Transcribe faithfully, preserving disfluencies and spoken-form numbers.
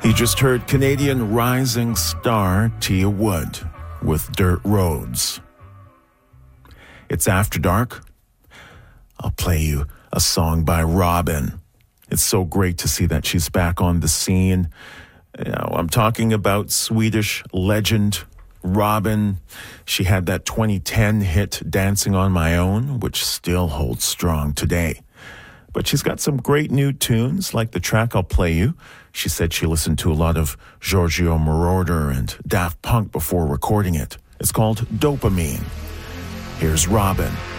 You just heard Canadian rising star Tia Wood with Dirt Roads. It's After Dark. I'll play you a song by Robyn. It's so great to see that she's back on the scene. You know, I'm talking about Swedish legend Robyn. She had that twenty ten hit Dancing on My Own, which still holds strong today. But she's got some great new tunes, like the track I'll play you. She said she listened to a lot of Giorgio Moroder and Daft Punk before recording it. It's called Dopamine. Here's Robyn.